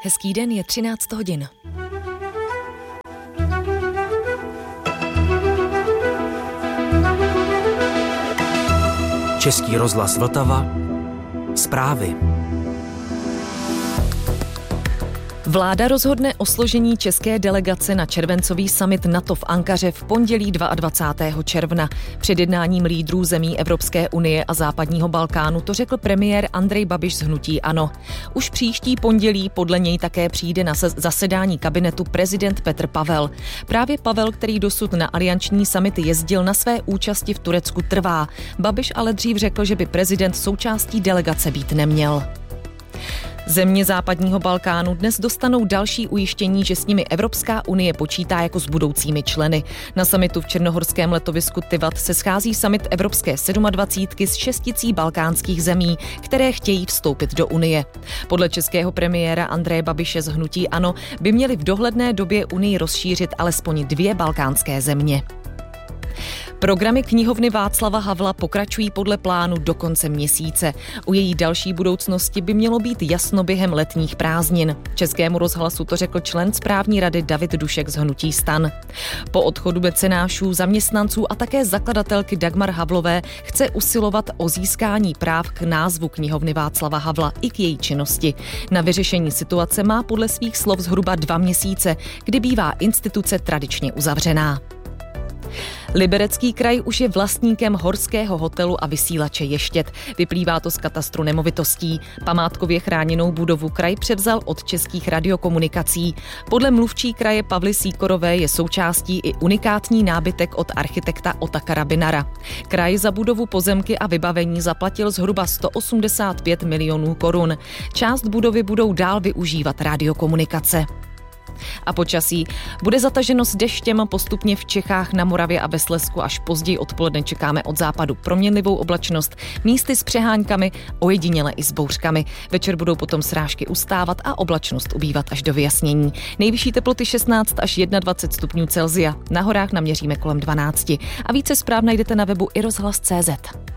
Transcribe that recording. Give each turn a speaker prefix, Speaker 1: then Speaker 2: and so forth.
Speaker 1: Hezký den, je 13 hodin.
Speaker 2: Český rozhlas Vltava. Zprávy.
Speaker 1: Vláda rozhodne o složení české delegace na červencový summit NATO v Ankaře v pondělí 22. června. Před jednáním lídrů zemí Evropské unie a západního Balkánu to řekl premiér Andrej Babiš z hnutí ANO. Už příští pondělí podle něj také přijde na zasedání kabinetu prezident Petr Pavel. Právě Pavel, který dosud na alianční summit jezdil, na své účasti v Turecku trvá. Babiš ale dřív řekl, že by prezident součástí delegace být neměl. Země západního Balkánu dnes dostanou další ujištění, že s nimi Evropská unie počítá jako s budoucími členy. Na summitu v černohorském letovisku Tivat se schází summit Evropské 27 s 6 balkánských zemí, které chtějí vstoupit do Unie. Podle českého premiéra Andreje Babiše z hnutí ANO by měly v dohledné době Unii rozšířit alespoň 2 balkánské země. Programy knihovny Václava Havla pokračují podle plánu do konce měsíce. U její další budoucnosti by mělo být jasno během letních prázdnin. Českému rozhlasu to řekl člen správní rady David Dušek z hnutí STAN. Po odchodu mecenášů, zaměstnanců a také zakladatelky Dagmar Havlové chce usilovat o získání práv k názvu knihovny Václava Havla i k její činnosti. Na vyřešení situace má podle svých slov zhruba 2 měsíce, kdy bývá instituce tradičně uzavřená. Liberecký kraj už je vlastníkem horského hotelu a vysílače Ještěd. Vyplývá to z katastru nemovitostí. Památkově chráněnou budovu kraj převzal od Českých radiokomunikací. Podle mluvčí kraje Pavly Sýkorové je součástí i unikátní nábytek od architekta Otakara Binara. Kraj za budovu, pozemky a vybavení zaplatil zhruba 185 milionů korun. Část budovy budou dál využívat radiokomunikace. A počasí. Bude zataženo s deštěm postupně v Čechách, na Moravě a ve Slezsku, až později odpoledne čekáme od západu proměnlivou oblačnost, místy s přeháňkami, ojediněle i s bouřkami. Večer budou potom srážky ustávat a oblačnost ubývat až do vyjasnění. Nejvyšší teploty 16 až 21 stupňů Celsia. Na horách naměříme kolem 12. A více zpráv najdete na webu iRozhlas.cz.